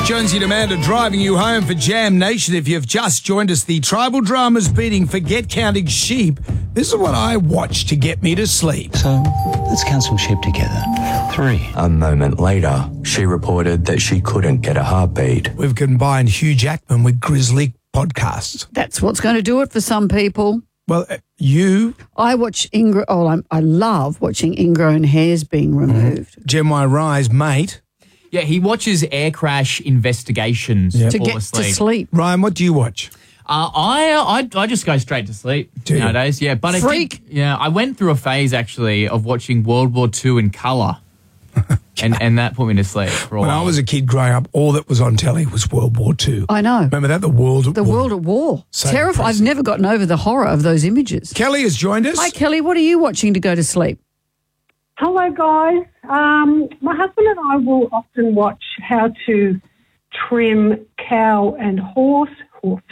Jonesy and Amanda driving you home for Jam Nation. If you've just joined us, the tribal drama's beating Forget Counting Sheep. This is what I watch to get me to sleep. So, let's count some sheep together. 3. A moment later, she reported that she couldn't get a heartbeat. We've combined Hugh Jackman with Grizzly podcasts. That's what's going to do it for some people. Well, you... I watch I love watching ingrown hairs being removed. Gemini Rise, mate. Yeah, he watches air crash investigations To fall get asleep. to sleep. Ryan, what do you watch? I just go straight to sleep Do you? nowadays. Yeah, but Freak. I went through a phase actually of watching World War II in colour, and that put me to sleep for a When while. I was a kid growing up, all that was on telly was World War II. I know. Remember that? The world at war. World at war. So Terrifying. I've impressive. never gotten over the horror of those images. Kelly has joined us. Hi, Kelly. What are you watching to go to sleep? Hello, guys. My husband and I will often watch how to trim cow and horse hoofs.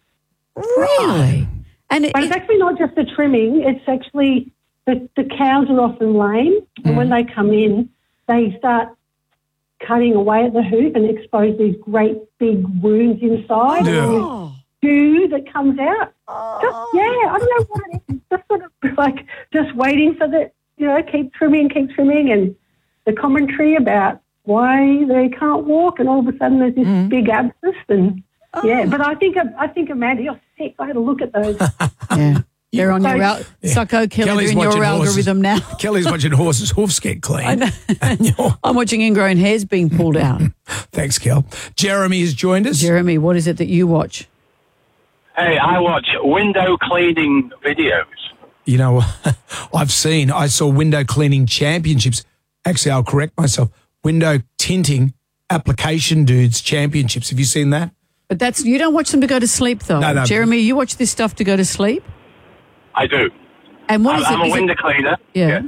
Really? And But it's actually not just the trimming. It's actually the cows are often lame, and when they come in, they start cutting away at the hoof and expose these great big wounds inside. Yeah. And this goo that comes out. I don't know what it is. It's just sort of like just waiting for the, keep trimming, and the commentary about why they can't walk, and all of a sudden there's this big abscess, and But I think Amanda, you're sick. I had a look at those. yeah. They're on your Sucko Kelly, Kelly's they're in your watching horses. algorithm now. Kelly's watching horses' hoofs get clean. I'm watching ingrown hairs being pulled out. Thanks, Kel. Jeremy has joined us. Jeremy, what is it that you watch? Hey, I watch window cleaning videos. You know, I saw window cleaning championships. Actually, I'll correct myself. Window tinting application dudes championships. Have you seen that? But you don't watch them to go to sleep, though. No. Jeremy, you watch this stuff to go to sleep? I do. And what is I'm it? a Is window cleaner. Yeah.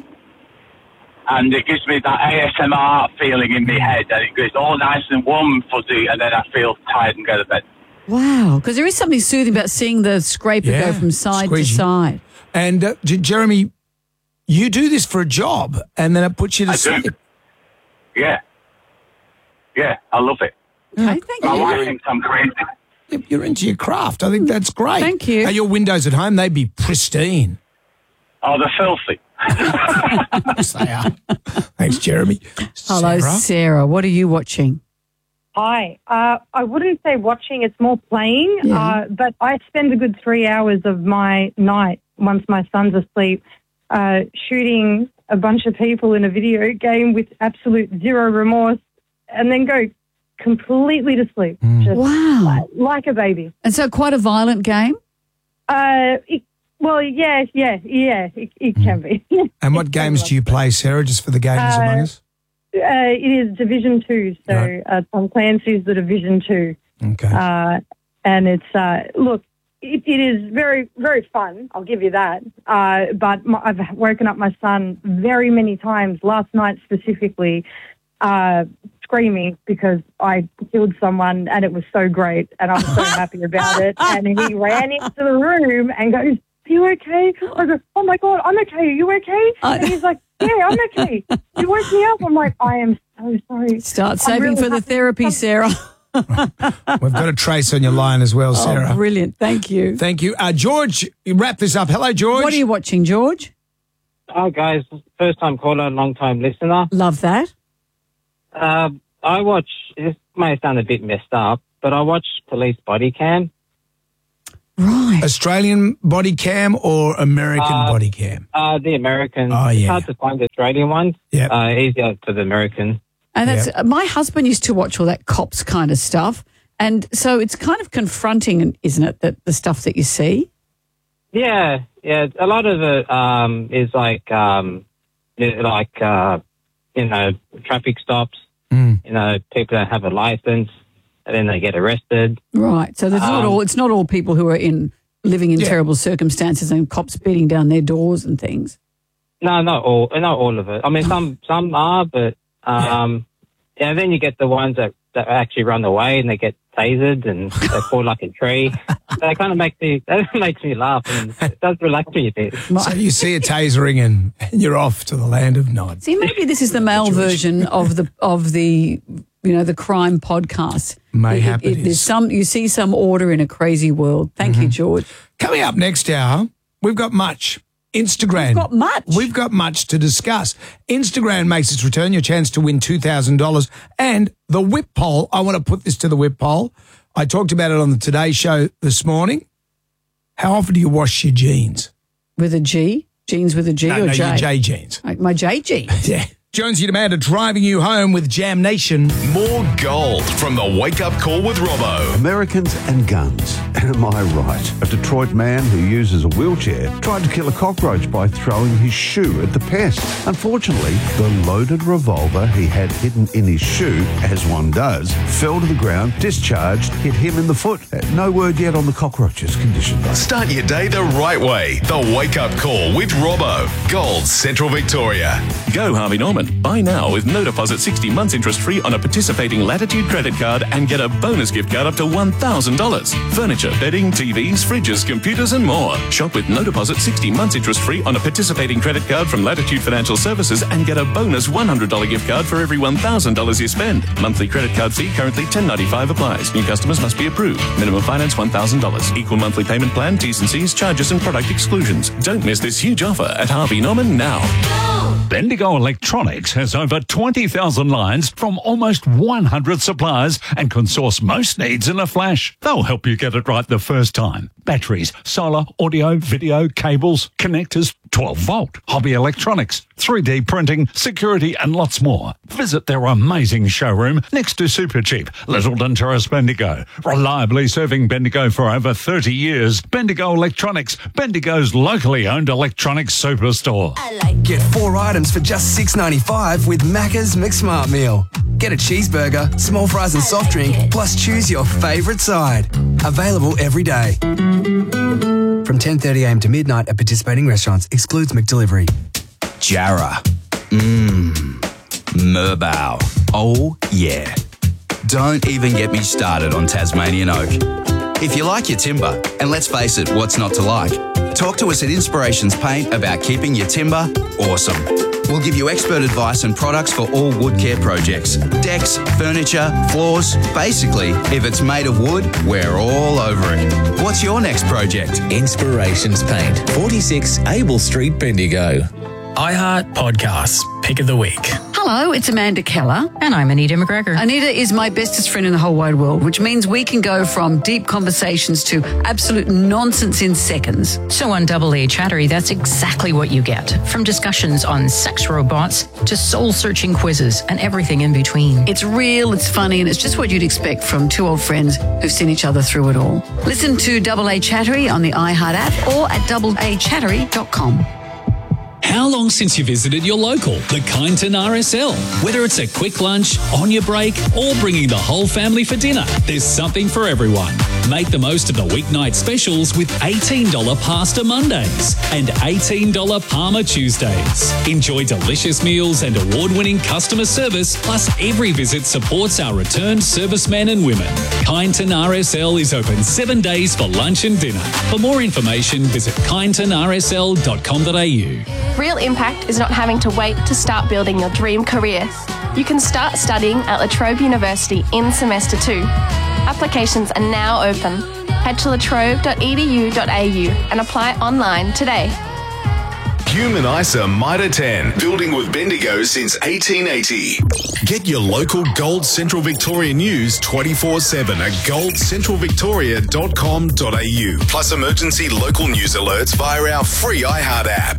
And it gives me that ASMR feeling in my head, and it goes all nice and warm and fuzzy, and then I feel tired and go to bed. Wow, because there is something soothing about seeing the scraper go from side squeegee. to side. And Jeremy, you do this for a job, and then it puts you to I do. sleep. Yeah. Yeah, I love it. Okay, thank My you. wife thinks I'm crazy. You're into your craft. I think that's great. Thank you. Are your windows at home? They'd be pristine. Oh, they're filthy. Yes, they are. Thanks, Jeremy. Hello, Sarah. What are you watching? Hi. I wouldn't say watching, it's more playing, but I spend a good 3 hours of my night, once my son's asleep, shooting a bunch of people in a video game with absolute zero remorse, and then go completely to sleep. Just Wow. like a baby. And so quite a violent game? It can be. And what games do you play, Sarah, just for the gamers among us? It is Division 2, so Tom Clancy's the Division 2. Okay. And it's, look, it is very, very fun, I'll give you that. But I've woken up my son very many times, last night specifically, screaming because I killed someone and it was so great and I was so happy about it. And he ran into the room and goes, "Are you okay?" I go, "Oh my God, I'm okay. Are you okay?" And he's like, "Yeah, I'm okay. You woke me up." I'm like, "I am so sorry." Start saving for the therapy, Sarah. We've got a Trace on your line as well, Sarah. Oh, brilliant. Thank you. Thank you. George, you wrap this up. Hello, George. What are you watching, George? Hi, guys. First time caller, long time listener. Love that. I watch, this may sound a bit messed up, but I watch Police Body Cam. Right. Australian body cam or American body cam? The American. Oh, It's yeah. hard to find the Australian ones. Yep. Easier for the American. And that's my husband used to watch all that cops kind of stuff. And so it's kind of confronting, isn't it, that the stuff that you see? Yeah. A lot of it is traffic stops. People don't have a license, and then they get arrested. Right. So it's not all people who are living in terrible circumstances and cops beating down their doors and things. No, not all of it. I mean, some are, but then you get the ones that actually run away and they get tasered and they fall like a tree. That kind of makes me laugh and it does relax me a bit. So you see a tasering and you're off to the land of nod. See, maybe this is the male version of the the crime podcast. Mayhap it is. You see some order in a crazy world. Thank you, George. Coming up next hour, we've got much. Instagram. We've got much to discuss. Instagram makes its return, your chance to win $2,000. And the whip poll, I want to put this to the whip poll. I talked about it on the Today Show this morning. How often do you wash your jeans? With a G? Jeans with a G or J? Your J jeans. Like my J jeans. Yeah. Jonesy Demand driving you home with Jam Nation. More gold from the Wake Up Call with Robbo. Americans and guns. And am I right? A Detroit man who uses a wheelchair tried to kill a cockroach by throwing his shoe at the pest. Unfortunately, the loaded revolver he had hidden in his shoe, as one does, fell to the ground, discharged, hit him in the foot. No word yet on the cockroach's condition, though. Start your day the right way. The Wake Up Call with Robbo. Gold Central Victoria. Go Harvey Norman. Buy now with no deposit 60 months interest free on a participating Latitude credit card and get a bonus gift card up to $1,000. Furniture, bedding, TVs, fridges, computers and more. Shop with no deposit 60 months interest free on a participating credit card from Latitude Financial Services and get a bonus $100 gift card for every $1,000 you spend. Monthly credit card fee currently $10.95 applies. New customers must be approved. Minimum finance $1,000. Equal monthly payment plan, T's and C's, charges and product exclusions. Don't miss this huge offer at Harvey Norman now. Bendigo Electronics has over 20,000 lines from almost 100 suppliers and can source most needs in a flash. They'll help you get it right the first time. Batteries, solar, audio, video, cables, connectors, 12-volt, hobby electronics, 3D printing, security and lots more. Visit their amazing showroom next to Supercheap, Littleton Terrace, Bendigo. Reliably serving Bendigo for over 30 years. Bendigo Electronics, Bendigo's locally owned electronics superstore. Get 4 items for just $6.95 with Macca's McSmart Meal. Get a cheeseburger, small fries and soft drink, plus choose your favourite side. Available every day. From 10:30am to midnight at participating restaurants. Excludes McDelivery. Jarrah. Merbau. Oh, yeah. Don't even get me started on Tasmanian oak. If you like your timber, and let's face it, what's not to like? Talk to us at Inspirations Paint about keeping your timber awesome. We'll give you expert advice and products for all wood care projects. Decks, furniture, floors. Basically, if it's made of wood, we're all over it. What's your next project? Inspirations Paint, 46 Abel Street, Bendigo. iHeart Podcasts, Pick of the Week. Hello, it's Amanda Keller. And I'm Anita McGregor. Anita is my bestest friend in the whole wide world, which means we can go from deep conversations to absolute nonsense in seconds. So on Double A Chattery, that's exactly what you get. From discussions on sex robots to soul-searching quizzes and everything in between. It's real, it's funny, and it's just what you'd expect from two old friends who've seen each other through it all. Listen to Double A Chattery on the iHeart app or at doubleachattery.com. How long since you visited your local, the Kyneton RSL? Whether it's a quick lunch, on your break, or bringing the whole family for dinner, there's something for everyone. Make the most of the weeknight specials with $18 Pasta Mondays and $18 Parma Tuesdays. Enjoy delicious meals and award-winning customer service, plus every visit supports our returned servicemen and women. Kyneton RSL is open 7 days for lunch and dinner. For more information, visit kynetonrsl.com.au. Real impact is not having to wait to start building your dream career. You can start studying at La Trobe University in Semester 2. Applications are now open. Head to latrobe.edu.au and apply online today. Human ISA Mitre 10, building with Bendigo since 1880. Get your local Gold Central Victoria news 24/7 at goldcentralvictoria.com.au. Plus emergency local news alerts via our free iHeart app.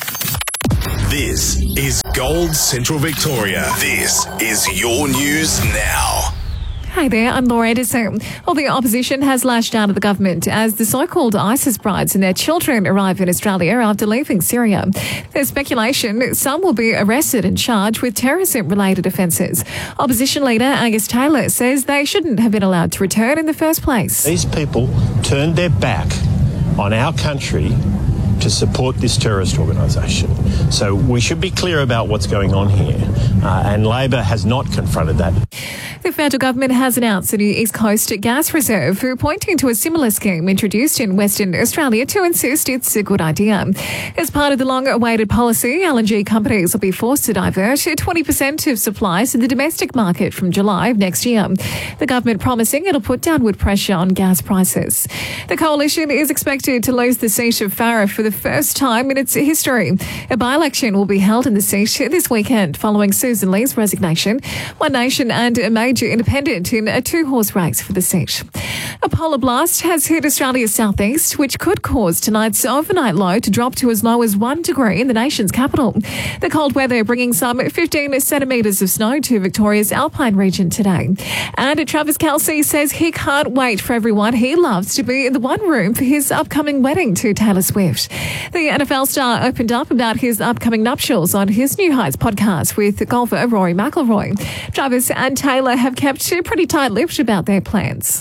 This is Gold Central Victoria. This is your news now. Hi there, I'm Laura Edison. Well, the opposition has lashed out at the government as the so-called ISIS brides and their children arrive in Australia after leaving Syria. There's speculation some will be arrested and charged with terrorism-related offences. Opposition leader Angus Taylor says they shouldn't have been allowed to return in the first place. These people turned their back on our country to support this terrorist organisation. So we should be clear about what's going on here. And Labor has not confronted that. The federal government has announced a new East Coast gas reserve, pointing to a similar scheme introduced in Western Australia to insist it's a good idea. As part of the long-awaited policy, LNG companies will be forced to divert 20% of supplies to the domestic market from July of next year. The government promising it'll put downward pressure on gas prices. The coalition is expected to lose the seat of Farah for the first time in its history. A by-election will be held in the seat this weekend following Susan Lee's resignation. One Nation and a major independent in a two-horse race for the seat. A polar blast has hit Australia's southeast, which could cause tonight's overnight low to drop to as low as 1 degree in the nation's capital. The cold weather bringing some 15 centimetres of snow to Victoria's Alpine region today. And Travis Kelce says he can't wait for everyone he loves to be in the one room for his upcoming wedding to Taylor Swift. The NFL star opened up about his upcoming nuptials on his New Heights podcast with golfer Rory McIlroy. Travis and Taylor have kept pretty tight-lipped about their plans.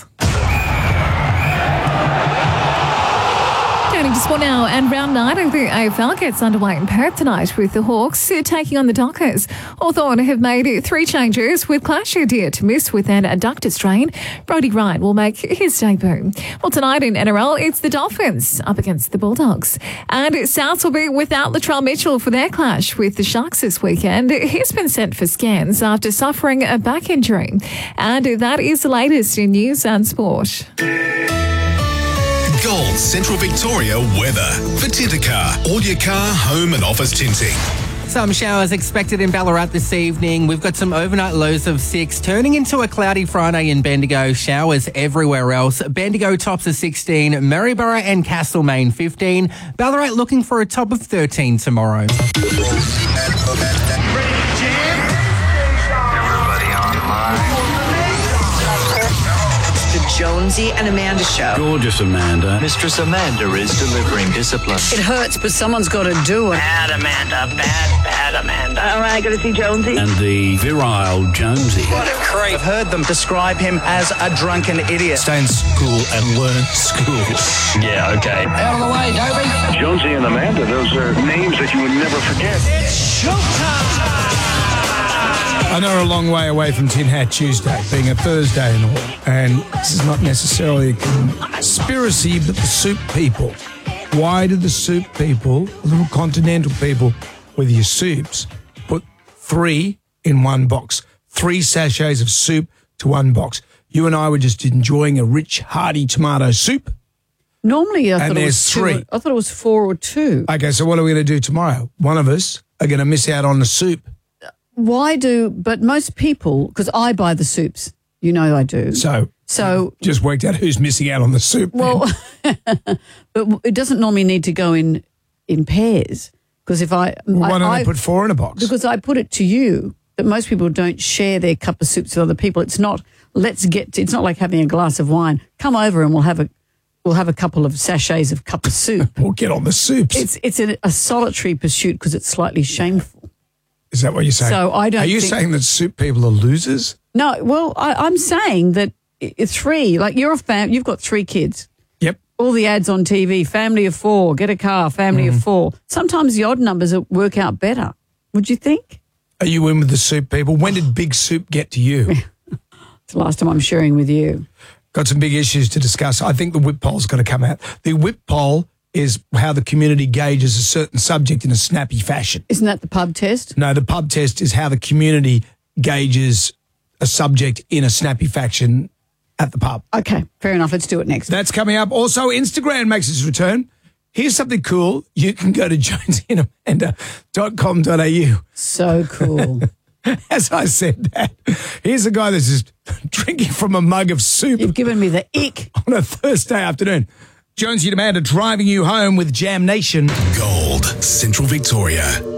Turning to sport now, and round 9 of the AFL gets underway in Perth tonight with the Hawks taking on the Dockers. Hawthorn have made 3 changes with Clash Deer to miss with an adductor strain. Brodie Ryan will make his debut. Well, tonight in NRL, it's the Dolphins up against the Bulldogs. And Souths will be without Latrell Mitchell for their clash with the Sharks this weekend. He's been sent for scans after suffering a back injury. And that is the latest in news and sport. Gold Central Victoria weather for Tintercar. All your car, home and office tinting. Some showers expected in Ballarat this evening. We've got some overnight lows of 6, turning into a cloudy Friday in Bendigo. Showers everywhere else. Bendigo tops of 16, Maryborough and Castlemaine 15. Ballarat looking for a top of 13 tomorrow. Jonesy and Amanda show. Gorgeous Amanda. Mistress Amanda is delivering discipline. It hurts, but someone's got to do it. Bad Amanda. Bad Amanda. All right, going to see Jonesy. And the virile Jonesy. What a creep. I've heard them describe him as a drunken idiot. Stay in school and learn school. Yeah, okay. Out of the way, Toby. Jonesy and Amanda, those are names that you would never forget. It's showtime. I know we're a long way away from Tin Hat Tuesday, being a Thursday and all, and this is not necessarily a conspiracy, but the soup people. Why do the soup people, little continental people with your soups, put 3 in one box? 3 sachets of soup to one box. You and I were just enjoying a rich, hearty tomato soup. Normally, I thought there's it was 3. I thought it was 4 or 2. Okay, so what are we going to do tomorrow? One of us are going to miss out on the soup. But most people, because I buy the soups, you know I do. So just worked out who's missing out on the soup. Well, but it doesn't normally need to go in pairs, because if why don't I put 4 in a box? Because I put it to you that most people don't share their cup of soups with other people. It's not it's not like having a glass of wine. Come over and we'll have a couple of sachets of cup of soup. We'll get on the soups. It's a solitary pursuit because it's slightly shameful. Is that what you're saying? So I don't. Are you saying that soup people are losers? No. Well, I'm saying that 3. Like you're you've got 3 kids. Yep. All the ads on TV: family of 4, get a car, family of 4. Sometimes the odd numbers work out better. Would you think? Are you in with the soup people? When did Big Soup get to you? It's the last time I'm sharing with you. Got some big issues to discuss. I think the whip poll's going to come out. The whip poll is how the community gauges a certain subject in a snappy fashion. Isn't that the pub test? No, the pub test is how the community gauges a subject in a snappy fashion at the pub. Okay, fair enough. Let's do it next. That's coming up. Also, Instagram makes its return. Here's something cool. You can go to jonesyandamanda.com.au. So cool. As I said that, here's a guy that's just drinking from a mug of soup. You've given me the ick. On a Thursday afternoon. Jonesy and Amanda driving you home with Jam Nation. Gold, Central Victoria.